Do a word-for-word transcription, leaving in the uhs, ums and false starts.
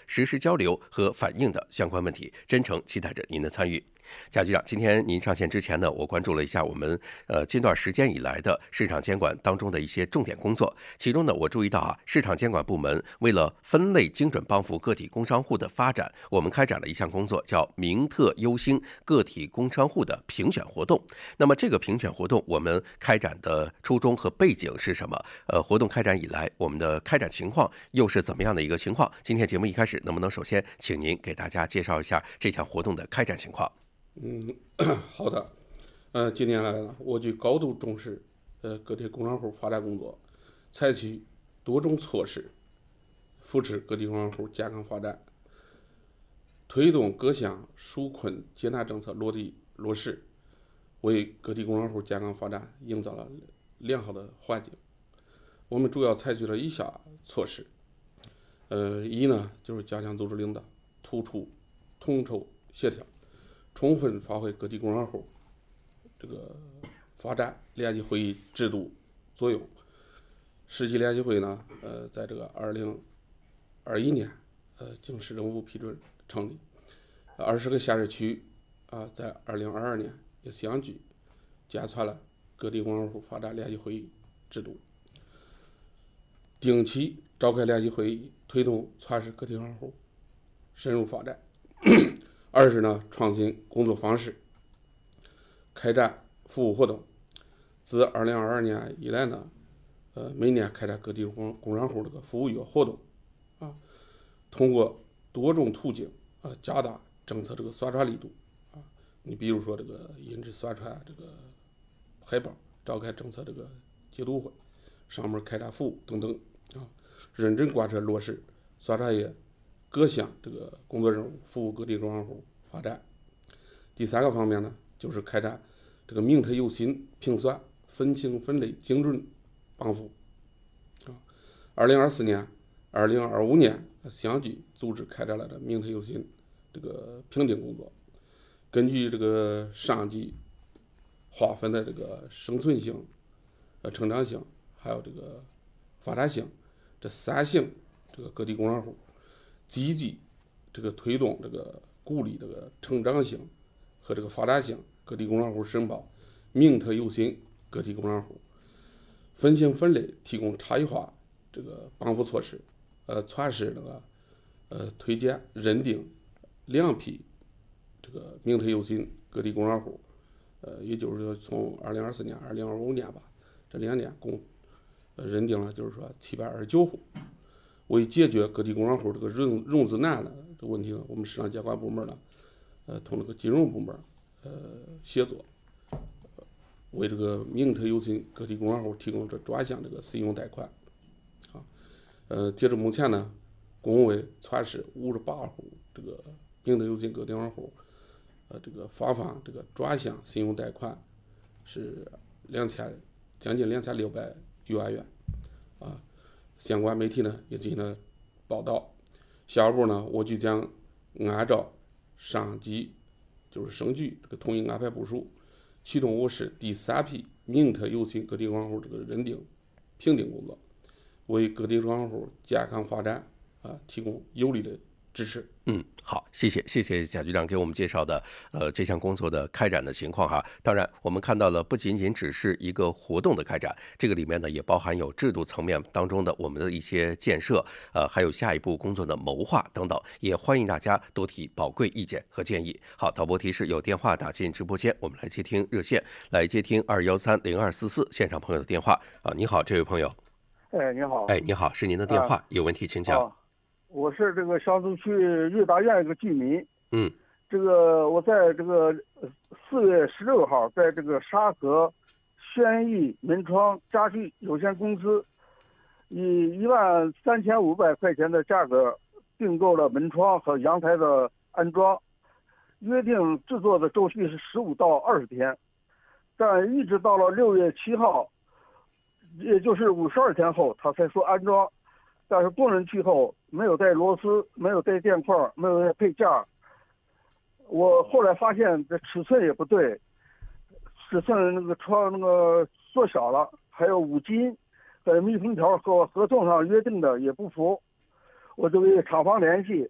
实时交流和反映的相关问题，真诚期待着您的参与。贾局长，今天您上线之前呢，我关注了一下我们呃近段时间以来的市场监管当中的一些重点工作，其中呢，我注意到啊，市场监管部门为了分类精准帮扶个体工商户的发展，我们开展了一项工作，叫明特优星个体工商户的评选活动。那么这个评选活动我们开展的初衷和背景是什么？呃，活动开展以来，我们的开展情况又是怎么样的一个情况？今天节目一开始，能不能首先请您给大家介绍一下这项活动的开展情况？ 嗯，好的。呃，近年来呢，我局高度重视呃个体工商户发展工作，采取多种措施扶持个体工商户健康发展，推动各项纾困接纳政策落地落实，为个体工商户健康发展营造了良好的环境。我们主要采取了以下措施。呃，一呢就是加强组织领导，突出统筹协调，充分发挥个体工商户这个发展联席会议制度作用。市级联席会呢，呃，在这个二零二一年，呃，经市政府批准成立。二十个辖市区啊，在二零二二年也相继建立了个体工商户发展联席会议制度，定期召开联席会议，推动全市个体工商户深入发展。二是呢，创新工作方式，开展服务活动。自二零二二年以来呢，呃，每年开展个体工工商户这个服务月活动，啊，通过多种途径啊，加大政策这个宣传力度啊。你比如说这个印制宣传这个海报，召开政策这个解读会，上门开展服务等等啊，认真贯彻落实宣传业各项这个工作任务，服务个体工商户发展。第三个方面呢，就是开展这个明特优心评选，分清分类，精准帮扶。啊，二零二四年、二零二五年相继组织开展了这明特优心这个评定工作。根据这个上级划分的这个生存性、呃成长性，还有这个发展性这三性这个个体工商户，积极这个推动这个鼓励这个成长性和这个发展性个体工商户申报明特优心个体工商户，分清分类，提供差异化这个帮扶措施，呃，全市那个呃推荐认定两批这个明特优心个体工商户，呃，也就是说从二零二四年、二零二五年吧，这两年共呃认定了就是说七百二十九户。为解决个体工商户这个融融资难的这个问题呢，我们市场监管部门呢，呃，同这个金融部门呃协作，为这个明特优心个体工商户提供这专项这个信用贷款。啊，呃，截至目前呢，共为全市五十八户这个明特优心个体工商户，呃，这个发放这个专项信用贷款是两千将近两千六百余万元。啊，相关媒体呢也进行了报道。下一步呢，我就将按照上级就是省局这个统一安排部署，启动我市第三批明特优心个体工商户这个认定评定工作，为个体工商户健康发展啊提供有力的支持。 嗯，好，谢谢，谢谢贾局长给我们介绍的呃这项工作的开展的情况哈。当然，我们看到了不仅仅只是一个活动的开展，这个里面呢也包含有制度层面当中的我们的一些建设，呃，还有下一步工作的谋划等等。也欢迎大家多提宝贵意见和建议。好，导播提示有电话打进直播间，我们来接听热线，来接听二幺三零二四四现场朋友的电话啊。你好，这位朋友。 哎，你好。 哎，你好，是您的电话，啊、有问题请讲。 啊我是这个湘苏区瑞达县一个居民。 嗯， 这个我在这个四月十六号，在这个沙河轩逸门窗家具有限公司，以一万三千五百块钱的价格订购了门窗和阳台的安装，约定制作的周期是十五到二十天，但一直到了六月七号，也就是五十二天后，他才说安装。但是工人去后没有带螺丝，没有带电块，没有带配件。我后来发现这尺寸也不对，尺寸那个窗那个缩小了，还有五金在密封条和合同上约定的也不符。我就给厂方联系，